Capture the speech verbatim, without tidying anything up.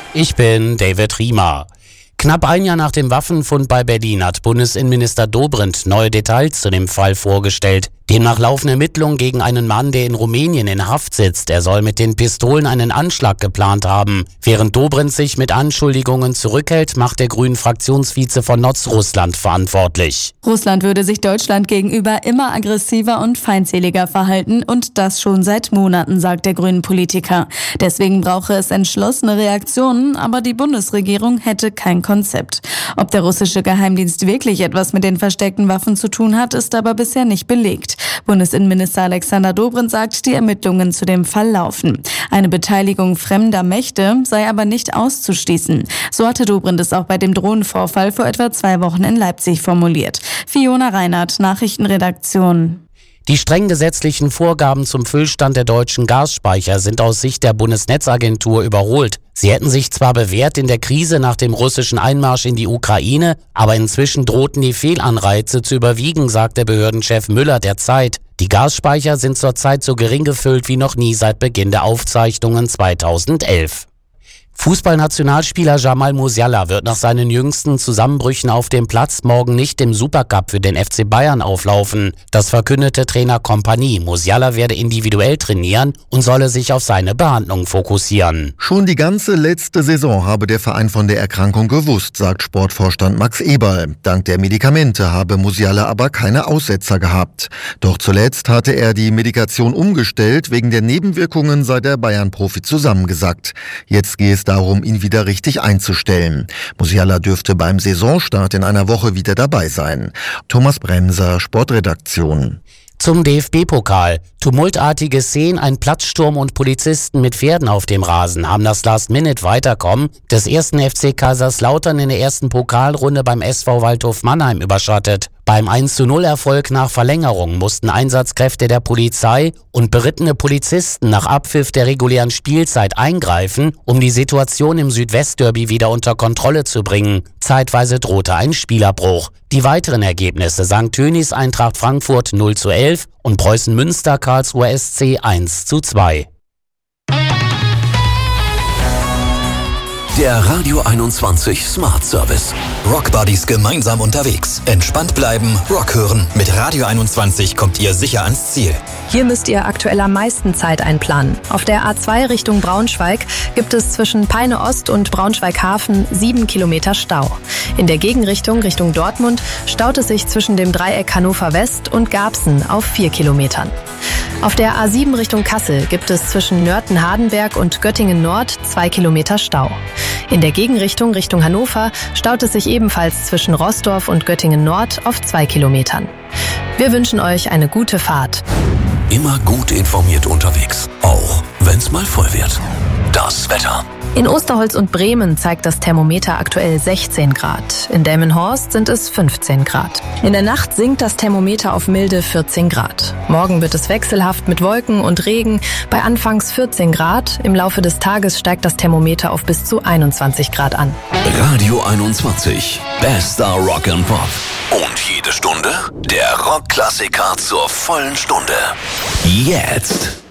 Ich bin David Riemer. Knapp ein Jahr nach dem Waffenfund bei Berlin hat Bundesinnenminister Dobrindt neue Details zu dem Fall vorgestellt. Demnach laufen Ermittlungen gegen einen Mann, der in Rumänien in Haft sitzt. Er soll mit den Pistolen einen Anschlag geplant haben. Während Dobrindt sich mit Anschuldigungen zurückhält, macht der Grünen-Fraktionsvize von Notz Russland verantwortlich. Russland würde sich Deutschland gegenüber immer aggressiver und feindseliger verhalten und das schon seit Monaten, sagt der Grünen-Politiker. Deswegen brauche es entschlossene Reaktionen, aber die Bundesregierung hätte kein Konzept. Ob der russische Geheimdienst wirklich etwas mit den versteckten Waffen zu tun hat, ist aber bisher nicht belegt. Bundesinnenminister Alexander Dobrindt sagt, die Ermittlungen zu dem Fall laufen. Eine Beteiligung fremder Mächte sei aber nicht auszuschließen. So hatte Dobrindt es auch bei dem Drohnenvorfall vor etwa zwei Wochen in Leipzig formuliert. Fiona Reinhardt, Nachrichtenredaktion. Die streng gesetzlichen Vorgaben zum Füllstand der deutschen Gasspeicher sind aus Sicht der Bundesnetzagentur überholt. Sie hätten sich zwar bewährt in der Krise nach dem russischen Einmarsch in die Ukraine, aber inzwischen drohten die Fehlanreize zu überwiegen, sagt der Behördenchef Müller der Zeit. Die Gasspeicher sind zurzeit so gering gefüllt wie noch nie seit Beginn der Aufzeichnungen zweitausendelf. Fußballnationalspieler Jamal Musiala wird nach seinen jüngsten Zusammenbrüchen auf dem Platz morgen nicht im Supercup für den F C Bayern auflaufen. Das verkündete Trainer Kompanie. Musiala werde individuell trainieren und solle sich auf seine Behandlung fokussieren. Schon die ganze letzte Saison habe der Verein von der Erkrankung gewusst, sagt Sportvorstand Max Eberl. Dank der Medikamente habe Musiala aber keine Aussetzer gehabt. Doch zuletzt hatte er die Medikation umgestellt. Wegen der Nebenwirkungen sei der Bayern-Profi zusammengesackt. Jetzt gehe es darum, ihn wieder richtig einzustellen. Musiala dürfte beim Saisonstart in einer Woche wieder dabei sein. Thomas Bremser, Sportredaktion. Zum D F B-Pokal. Tumultartige Szenen, ein Platzsturm und Polizisten mit Pferden auf dem Rasen haben das Last-Minute-Weiterkommen des ersten F C Kaiserslautern in der ersten Pokalrunde beim S V Waldhof Mannheim überschattet. Beim eins zu null Erfolg nach Verlängerung mussten Einsatzkräfte der Polizei und berittene Polizisten nach Abpfiff der regulären Spielzeit eingreifen, um die Situation im Südwestderby wieder unter Kontrolle zu bringen. Zeitweise drohte ein Spielabbruch. Die weiteren Ergebnisse: Sankt Tönis Eintracht Frankfurt null zu elf und Preußen Münster Karlsruher S C eins zu zwei. Der Radio einundzwanzig Smart Service. Rock Buddies gemeinsam unterwegs. Entspannt bleiben, Rock hören. Mit Radio einundzwanzig kommt ihr sicher ans Ziel. Hier müsst ihr aktuell am meisten Zeit einplanen. Auf der A zwei Richtung Braunschweig gibt es zwischen Peine Ost und Braunschweig Hafen sieben Kilometer Stau. In der Gegenrichtung Richtung Dortmund staut es sich zwischen dem Dreieck Hannover West und Garbsen auf vier Kilometern. Auf der A sieben Richtung Kassel gibt es zwischen Nörten-Hardenberg und Göttingen Nord zwei Kilometer Stau. In der Gegenrichtung Richtung Hannover staut es sich ebenfalls zwischen Roßdorf und Göttingen Nord auf zwei Kilometern. Wir wünschen euch eine gute Fahrt. Immer gut informiert unterwegs, auch wenn's mal voll wird. Das Wetter. In Osterholz und Bremen zeigt das Thermometer aktuell sechzehn Grad. In Delmenhorst sind es fünfzehn Grad. In der Nacht sinkt das Thermometer auf milde vierzehn Grad. Morgen wird es wechselhaft mit Wolken und Regen bei anfangs vierzehn Grad. Im Laufe des Tages steigt das Thermometer auf bis zu einundzwanzig Grad an. Radio einundzwanzig. Bester Rock and Pop. Und jede Stunde der Rockklassiker zur vollen Stunde. Jetzt.